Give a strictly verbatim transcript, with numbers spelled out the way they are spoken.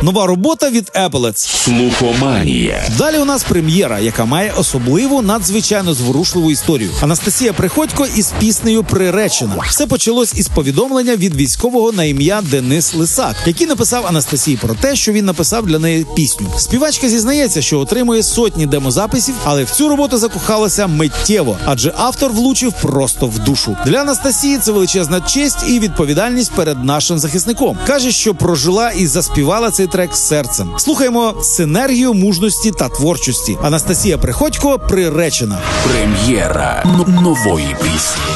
Нова робота від Еполец. Слухоманія. Далі у нас прем'єра, яка має особливу, надзвичайно зворушливу історію. Анастасія Приходько із піснею «Приречена». Все почалось із повідомлення від військового на ім'я Денис Лисак, який написав Анастасії про те, що він написав для неї пісню. Співачка зізнається, що отримує сотні демозаписів, але в цю роботу закохалася миттєво, адже автор влучив просто в душу. Для Анастасії це величезна честь і відповідальність перед нашим захисником. Каже, що прожила і заспівала цей трек з серцем. Слухаємо синергію мужності та творчості. Анастасія Приходько «Приречена». Прем'єра нової пісні.